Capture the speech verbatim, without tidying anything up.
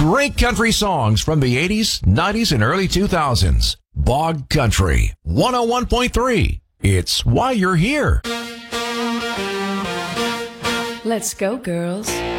Great country songs from the eighties, nineties, and early two thousands. Bog Country, one oh one point three. It's why you're here. Let's go, girls.